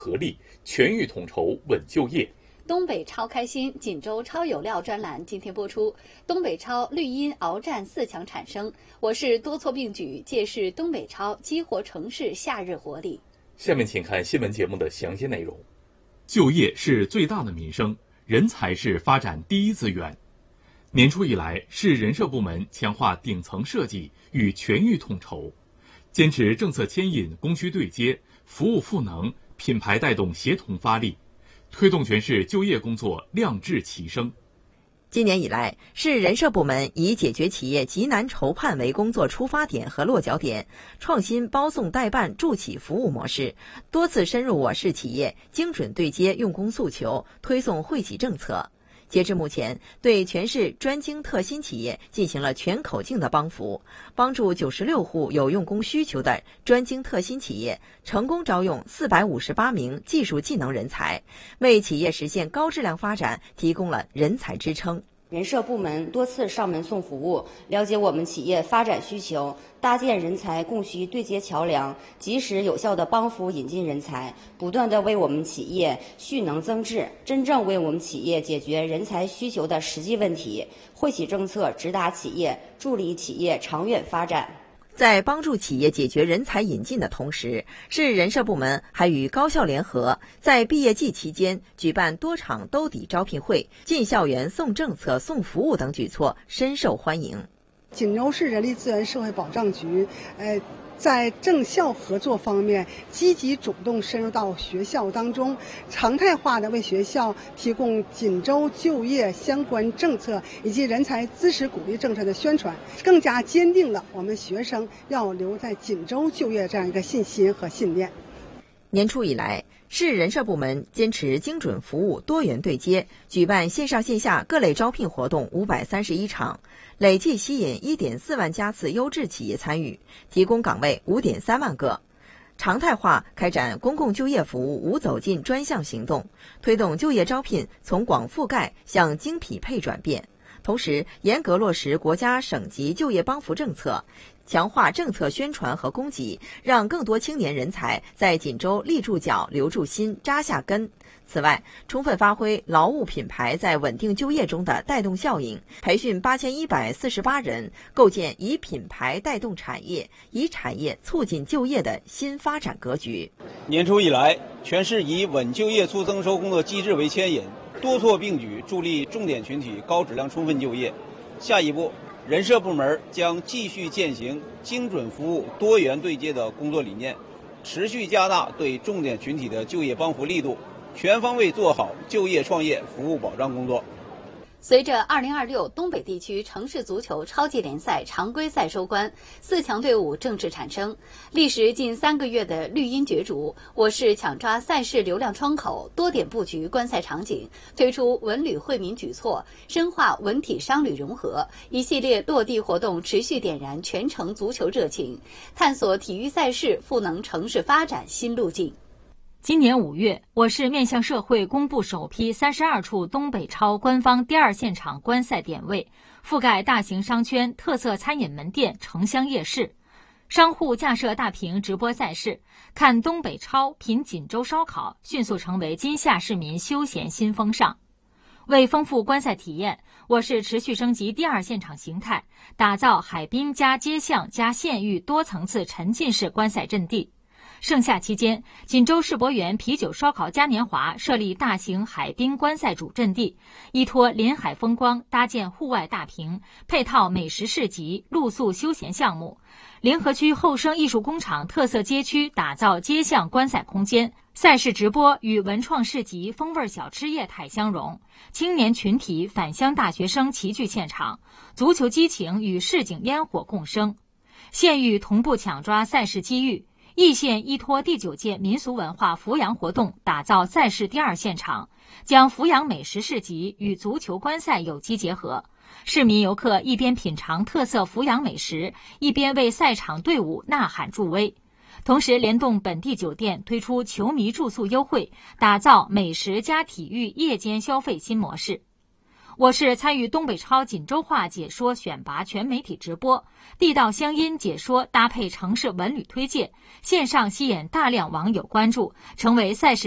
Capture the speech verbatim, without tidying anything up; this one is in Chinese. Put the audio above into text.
合力，全域统筹稳就业。 东北超开心，锦州超有料专栏今天播出。东北超绿茵鏖战四强产生，我市多措并举，借势东北超激活城市夏日活力。 下面请看新闻节目的详细内容。就业是最大的民生，人才是发展第一资源。年初以来，市人社部门强化顶层设计与全域统筹，坚持政策牵引、供需对接、服务赋能、品牌带动协同发力，推动全市就业工作量质齐升。 今年以来，市人社部门以解决企业急难筹盼为工作出发点和落脚点，创新包送代办助企服务模式，多次深入我市企业，精准对接用工诉求，推送惠企政策。截至目前，对全市专精特新企业进行了全口径的帮扶，帮助九十六户有用工需求的专精特新企业成功招用四百五十八名技术技能人才，为企业实现高质量发展提供了人才支撑。 人社部门多次上门送服务，了解我们企业发展需求，搭建人才供需对接桥梁，及时有效地帮扶引进人才，不断地为我们企业蓄能增质，真正为我们企业解决人才需求的实际问题。惠企政策直达企业，助力企业长远发展。 在帮助企业解决人才引进的同时，市人社部门还与高校联合，在毕业季期间举办多场兜底招聘会、进校园送政策、送服务等举措，深受欢迎。 锦州市人力资源社会保障局，呃。在政校合作方面，积极主动深入到学校当中，常态化的为学校提供锦州就业相关政策以及人才支持鼓励政策的宣传，更加坚定了我们学生要留在锦州就业这样一个信心和信念。 年初以来，市人社部门坚持精准服务、多元对接，举办线上线下各类招聘活动五百三十一场，累计吸引 一点四万家次优质企业参与，提供岗位 五点三万个。常态化开展公共就业服务无走进专项行动，推动就业招聘从广覆盖向精匹配转变。同时，严格落实国家省级就业帮扶政策，强化政策宣传和供给，让更多青年人才在锦州立住脚、留住心、扎下根。此外，充分发挥劳务品牌在稳定就业中的带动效应，培训八千一百四十八人，构建以品牌带动产业、以产业促进就业的新发展格局。 年初以来，全市以稳就业促增收工作机制为牵引，多措并举，助力重点群体高质量充分就业。下一步，人社部门将继续践行精准服务、多元对接的工作理念，持续加大对重点群体的就业帮扶力度，全方位做好就业创业服务保障工作。 随着二零二六东北地区城市足球超级联赛常规赛收官，四强队伍正式产生。历时近三个月的绿茵角逐，我市抢抓赛事流量窗口，多点布局观赛场景，推出文旅惠民举措，深化文体商旅融合，一系列落地活动持续点燃全城足球热情，探索体育赛事赋能城市发展新路径。 今年五月，我市面向社会公布首批三十二处东北超官方第二现场观赛点位，覆盖大型商圈、特色餐饮门店、城乡夜市。商户架设大屏直播赛事，看东北超、品锦州烧烤，迅速成为今夏市民休闲新风尚。为丰富观赛体验，我市持续升级第二现场形态，打造海滨加街巷加县域多层次沉浸式观赛阵地。盛夏期间，锦州世博园啤酒烧烤嘉年华设立大型海滨观赛主阵地，依托临海风光搭建户外大屏，配套美食市集、露宿休闲项目。联合区后生艺术工厂特色街区打造街巷观赛空间，赛事直播与文创市集、风味小吃业态相融，青年群体、返乡大学生齐聚现场，足球激情与市井烟火共生。县域同步抢抓赛事机遇。易县依托第九届民俗文化扶阳活动，打造赛事第二现场，将扶阳美食市集与足球观赛有机结合。市民游客一边品尝特色扶阳美食，一边为赛场队伍呐喊助威。同时联动本地酒店推出球迷住宿优惠，打造美食加体育夜间消费新模式。我市参与东北超锦州话解说选拔全媒体直播，地道乡音解说搭配城市文旅推介，线上吸引大量网友关注，成为赛事